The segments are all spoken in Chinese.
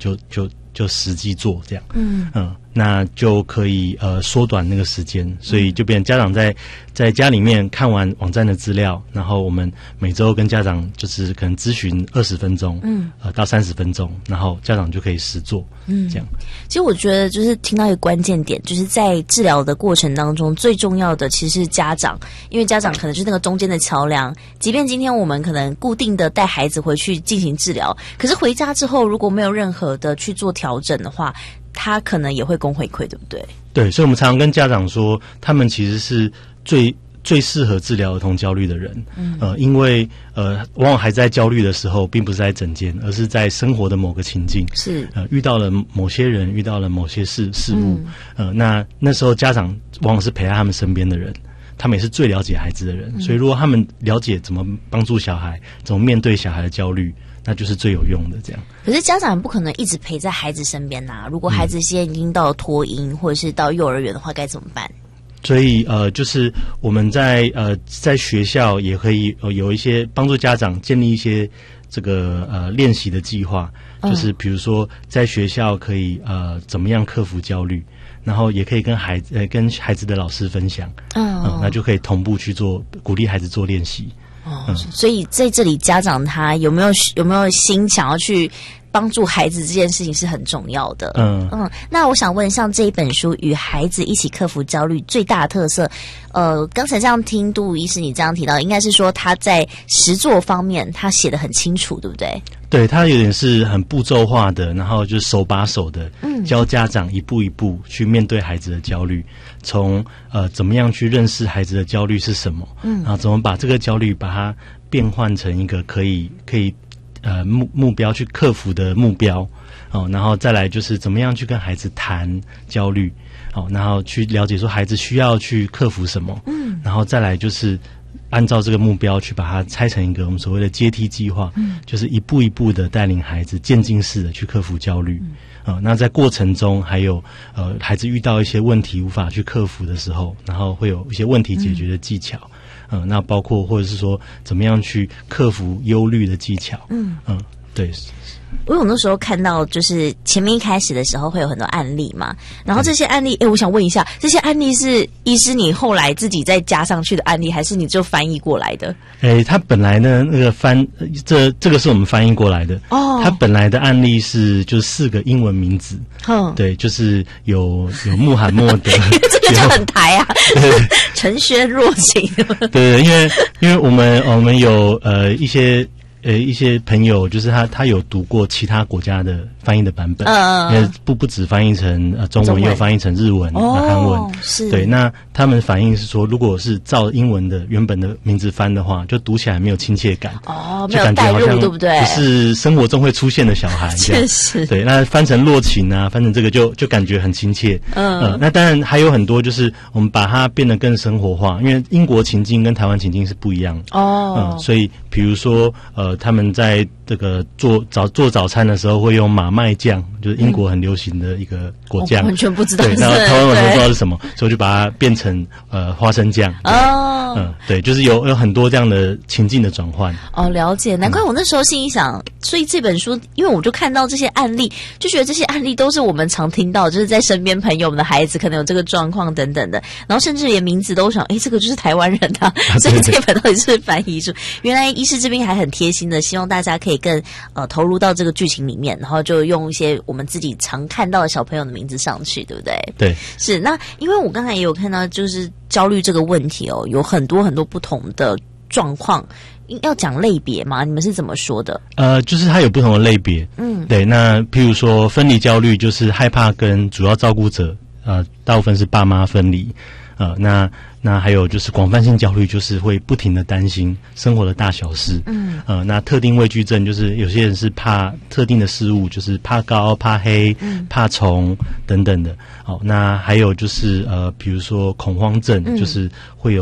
就实际做这样，那就可以缩短那个时间，所以就变成家长在家里面看完网站的资料，然后我们每周跟家长就是可能咨询20分钟，到30分钟，然后家长就可以实做，这样。 其实我觉得就是听到一个关键点，就是在治疗的过程当中，最重要的其实是家长，因为家长可能就是那个中间的桥梁。即便今天我们可能固定的带孩子回去进行治疗，可是回家之后如果没有任何的去做调整的话，他可能也会供回馈，对不对？对， 所以我们常常跟家长说，他们其实是最适合治疗儿童焦虑的人，因为往往孩子在焦虑的时候，并不是在诊间，而是在生活的某个情境，是遇到了某些人，遇到了某些事物，那时候家长往往是陪在他们身边的人，他们也是最了解孩子的人，所以如果他们了解怎么帮助小孩，怎么面对小孩的焦虑，那就是最有用的这样。 可是家长不可能一直陪在孩子身边啊，如果孩子现在已经到了托婴或者是到幼儿园的话，该怎么办？ 所以就是我们在学校也可以有一些帮助家长建立一些这个练习的计划，就是比如说在学校可以怎么样克服焦虑，然后也可以跟孩子的老师分享，那就可以同步去做，鼓励孩子做练习。 所以在这里家长他有没有心想要去帮助孩子这件事情是很重要的。那我想问，像这一本书《与孩子一起克服焦虑》最大的特色，刚才这样听杜医师你这样提到，应该是说他在实作方面他写得很清楚，对不对？ 对，他有点是很步骤化的，然后就是手把手的教家长一步一步去面对孩子的焦虑，从怎么样去认识孩子的焦虑是什么，然后怎么把这个焦虑把它变换成一个可以目标去克服的目标，然后再来就是怎么样去跟孩子谈焦虑，然后去了解说孩子需要去克服什么，然后再来就是按照这个目标去把它拆成一个我们所谓的阶梯计划，就是一步一步的带领孩子渐进式的去克服焦虑。那在过程中还有孩子遇到一些问题无法去克服的时候，然后会有一些问题解决的技巧，那包括或者是说怎么样去克服忧虑的技巧。对。 因为我那时候看到就是前面一开始的时候会有很多案例嘛，然后这些案例我想问一下，这些案例是医师你后来自己再加上去的案例，还是你就翻译过来的？ 他本来呢那个这个是我们翻译过来的。他本来的案例是就是4个英文名字，对，就是有穆罕默德这个就很台啊，陈轩若晴。 对，因为我们有一些朋友，就是他有读过其他国家的翻译的版本，因为不只翻译成中文，也有翻译成日文、韩文。是。对，那他们反映是说，如果是照英文的原本的名字翻的话，就读起来没有亲切感， 没有代入，对不对？ 不是生活中会出现的小孩， 确实。 对，那翻成若晴啊，翻成这个就感觉很亲切。那当然还有很多，就是我们把它变得更生活化，因为英国情境跟台湾情境是不一样的。所以比如说他们在这个做早餐的时候会用马麦酱，就是英国很流行的一个果酱， 完全不知道。 对，然后台湾完全不知道是什么，所以就把它变成花生酱。对，就是有很多这样的情境的转换。 了解，难怪我那时候心里想，所以这本书，因为我就看到这些案例，就觉得这些案例都是我们常听到，就是在身边朋友们的孩子可能有这个状况等等的，然后甚至连名字都想，这个就是台湾人啊，所以这本到底是翻译书。原来医师这边还很贴心的，希望大家可以更投入到这个剧情里面，然后就用一些我们自己常看到的小朋友的名字上去，对不对？ 对， 是。那因为我刚才也有看到，就是焦虑这个问题有很多很多不同的状况，要讲类别吗？你们是怎么说的？ 就是它有不同的类别。对。那譬如说分离焦虑，就是害怕跟主要照顾者大部分是爸妈分离。那还有就是广泛性焦虑，就是会不停的担心生活的大小事。那特定畏惧症，就是有些人是怕特定的事物，就是怕高、怕黑、怕虫等等的。那还有就是比如说恐慌症，就是会有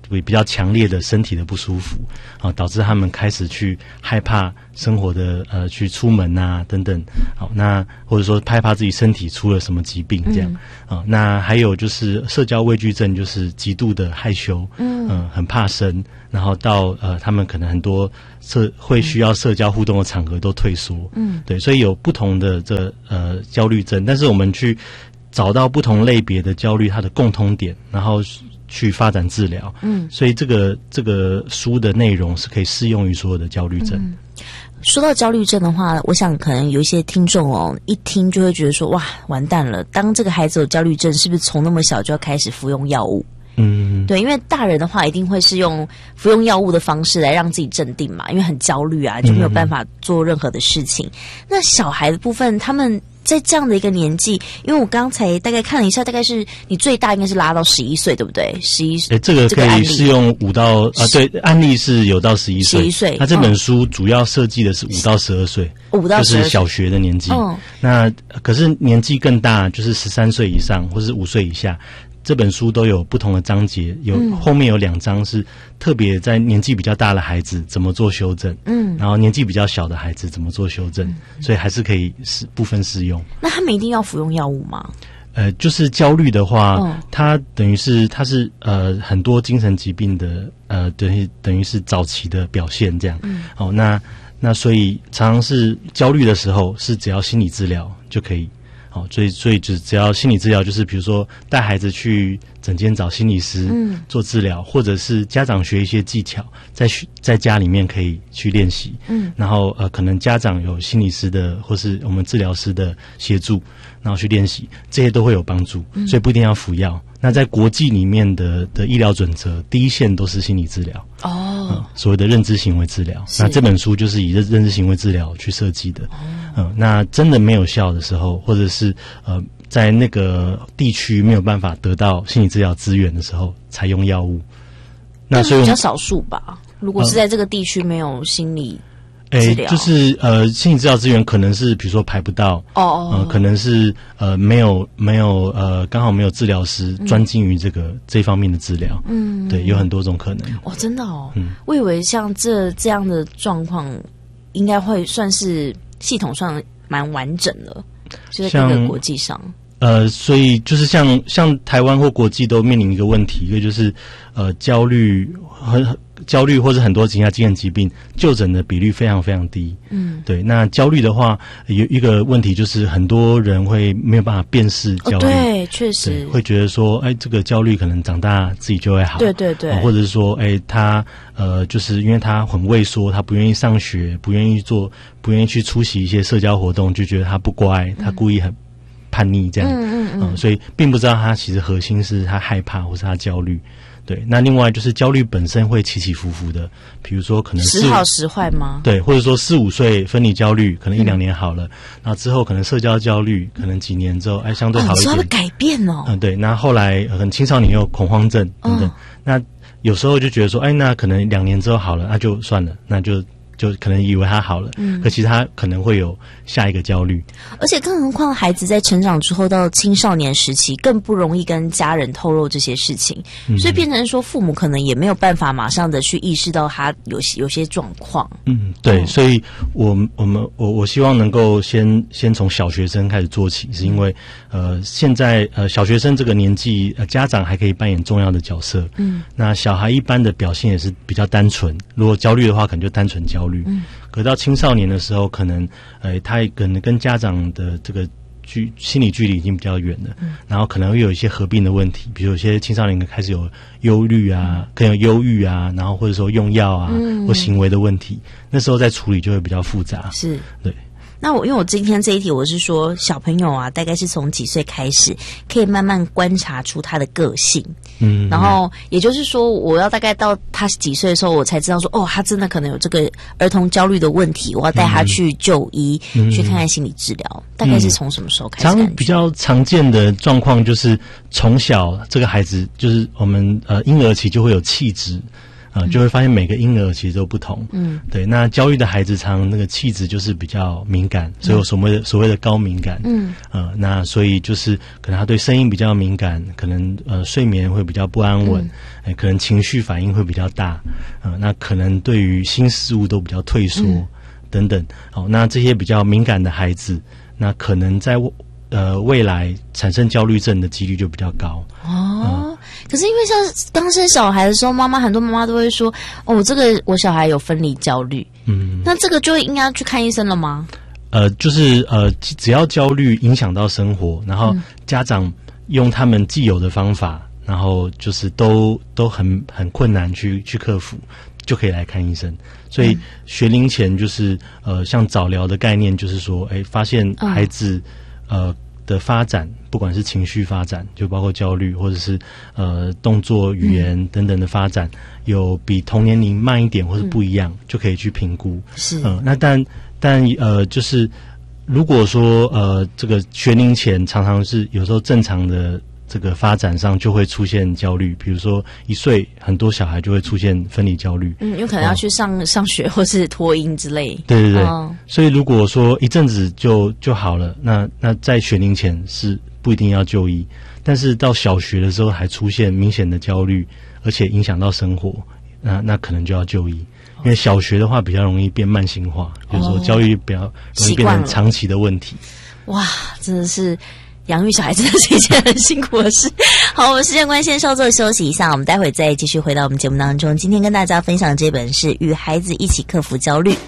比较强烈的身体的不舒服啊，导致他们开始去害怕生活的去出门啊等等。好，那或者说害怕自己身体出了什么疾病这样啊。那还有就是社交畏惧症，就是极度的害羞，很怕生，然后到他们可能很多会需要社交互动的场合都退缩。对，所以有不同的焦虑症，但是我们去找到不同类别的焦虑它的共通点，然后去发展治疗。所以这个书的内容是可以适用于所有的焦虑症。 说到焦虑症的话，我想可能有一些听众一听就会觉得说，哇，完蛋了，当这个孩子有焦虑症，是不是从那么小就要开始服用药物？对，因为大人的话一定会是用服用药物的方式来让自己镇定嘛，因为很焦虑啊，就没有办法做任何的事情。那小孩的部分，他们在这样的一个年纪，因为我刚才大概看了一下，大概是你最大应该是拉到11岁，对不对？11岁， 这个可以适用5到对，案例是有到11岁。11岁，那这本书主要设计的是5到12岁，5到12岁就是小学的年纪。那可是年纪更大，就是13岁以上或是5岁以下。这本书都有不同的章节，后面有2章是特别在年纪比较大的孩子怎么做修正，然后年纪比较小的孩子怎么做修正，所以还是可以部分适用。 那他们一定要服用药物吗？ 就是焦虑的话，它等于是它是很多精神疾病的等于是早期的表现这样。那所以常常是焦虑的时候，是只要心理治疗就可以。所以只要心理治疗，就是比如说带孩子去诊间找心理师做治疗，或者是家长学一些技巧，在家里面可以去练习。然后可能家长有心理师的或是我们治疗师的协助，然后去练习，这些都会有帮助。所以不一定要服药。那在国际里面的医疗准则，第一线都是心理治疗。所谓的认知行为治疗。那这本书就是以认知行为治疗去设计的。那真的没有效的时候，或者是在那个地区没有办法得到心理治疗资源的时候，才用药物。那所以比较少数吧。如果是在这个地区没有心理治疗， 就是心理治疗资源可能是比如说排不到，可能是没有刚好没有治疗师专精于这方面的治疗。对，有很多种可能。 真的我以为像这样的状况，应该会算是系统上蛮完整的，就在各个国际上。 所以就是像台湾或国际都面临一个问题，一个就是焦虑或者很多其他精神疾病就诊的比率非常非常低。对。那焦虑的话，有一个问题就是很多人会没有办法辨识焦虑。 对，确实会觉得说，这个焦虑可能长大自己就会好。 对。 或者是说，他就是因为他很畏缩，他不愿意上学，不愿意去出席一些社交活动，就觉得他不乖，他故意很叛逆这样。所以并不知道他其实核心是他害怕或是他焦虑。对，那另外就是焦虑本身会起起伏伏的，比如说可能时好时坏吗？对， 或者说4、5岁分离焦虑，可能1、2年好了，然后之后可能社交焦虑，可能几年之后相对好一点。 会改变对，那后来可能青少年有恐慌症等等，那有时候就觉得说，那可能2年之后好了，那就算了，那就可能以为他好了，可其实他可能会有下一个焦虑。 而且更何况孩子在成长之后到青少年时期，更不容易跟家人透露这些事情，所以变成说父母可能也没有办法马上的去意识到他有些状况。 对，所以我希望能够先从小学生开始做起，是因为现在小学生这个年纪，家长还可以扮演重要的角色。那小孩一般的表现也是比较单纯，如果焦虑的话，可能就单纯焦虑。可到青少年的时候，可能他可能跟家长的这个心理距离已经比较远了，然后可能会有一些合并的问题，比如有些青少年开始有忧虑啊，可能有忧郁啊，然后或者说用药啊，或行为的问题，那时候在处理就会比较复杂。 是， 对。 那因为我今天这一题我是说小朋友大概是从几岁开始可以慢慢观察出他的个性，然后也就是说我要大概到他几岁的时候，我才知道说他真的可能有这个儿童焦虑的问题，我要带他去就医，去看看心理治疗。大概是从什么时候开始？ 比较常见的状况就是从小这个孩子就是我们婴儿期就会有气质。 就会发现每个婴儿其实都不同。对，那焦虑的孩子常那个气质就是比较敏感，所以有所谓的高敏感。那所以就是可能他对声音比较敏感，可能睡眠会比较不安稳，可能情绪反应会比较大，那可能对于新事物都比较退缩等等。那这些比较敏感的孩子，那可能在未来产生焦虑症的几率就比较高。 可是因为像刚生小孩的时候，很多妈妈都会说，我小孩有分离焦虑。那这个就应该去看医生了吗？ 就是只要焦虑影响到生活，然后家长用他们既有的方法，然后就是都很困难去克服，就可以来看医生。所以学龄前就是像早疗的概念，就是说，发现孩子的发展，不管是情绪发展，就包括焦虑，或者是动作、语言等等的发展，有比同年龄慢一点或是不一样，就可以去评估。 是， 那但就是如果说这个学龄前常常是有时候正常的这个发展上就会出现焦虑，比如说1岁很多小孩就会出现分离焦虑， 有可能要去上学或是托婴之类。 对，所以如果说一阵子就好了，那在学龄前是不一定要就医，但是到小学的时候还出现明显的焦虑，而且影响到生活，那可能就要就医。因为小学的话比较容易变慢性化，就是说焦虑比较容易变成长期的问题。哇， 真的是养育小孩真的是一件很辛苦的事。好，我们时间关系稍作休息一下，我们待会再继续回到我们节目当中。今天跟大家分享这本是《与孩子一起克服焦虑》。